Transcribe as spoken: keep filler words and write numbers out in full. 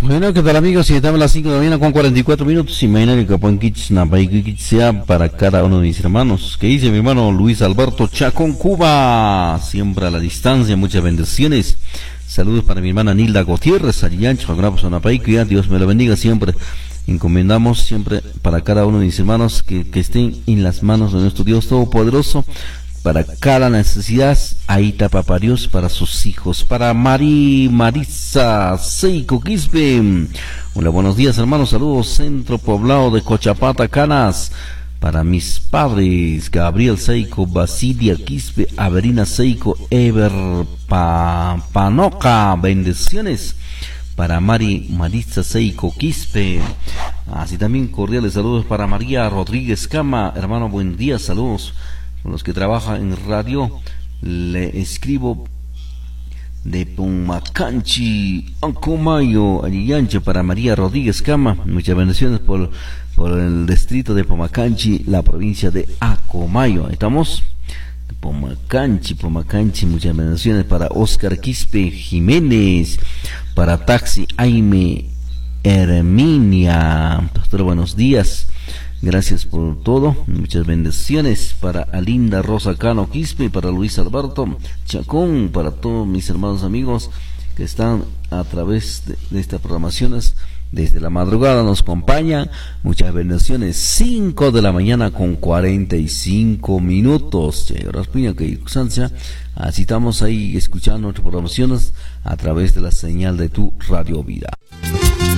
Bueno, ¿qué tal amigos? Si estamos a las cinco de la mañana con cuarenta y cuatro minutos, imagina que Capón Kits, Napay Kits sea para cada uno de mis hermanos. ¿Qué dice mi hermano Luis Alberto Chacón, Cuba? Siempre a la distancia, muchas bendiciones. Saludos para mi hermana Nilda Gutiérrez, Ariancho, Napay, que Dios me lo bendiga siempre. Encomendamos siempre para cada uno de mis hermanos que, que estén en las manos de nuestro Dios Todopoderoso. Para cada necesidad, ahí tapa para Dios, para sus hijos, para Mari Marisa Seiko Quispe. Hola, buenos días hermanos, saludos, centro poblado de Cochapata, Canas. Para mis padres, Gabriel Seiko, Basilia Quispe, Averina Seiko, Ever pa, Panoca, bendiciones. Para Mari Marisa Seiko Quispe. Así también cordiales saludos para María Rodríguez Cama, hermano, buen día, saludos. Con los que trabajan en radio, le escribo de Pumacanchi, Ancomayo, Alillancha, para María Rodríguez Cama. Muchas bendiciones por, por el distrito de Pumacanchi, la provincia de Acomayo. Estamos Pumacanchi, Pumacanchi, muchas bendiciones para Oscar Quispe Jiménez, para Taxi Aime Herminia. Pastor, buenos días. Gracias por todo, muchas bendiciones para Alinda Rosa Cano Quispe, para Luis Alberto Chacón, para todos mis hermanos amigos que están a través de, de estas programaciones, desde la madrugada nos acompañan, muchas bendiciones, cinco de la mañana con cuarenta y cinco minutos, así estamos ahí escuchando nuestras programaciones a través de la señal de tu Radio Vida.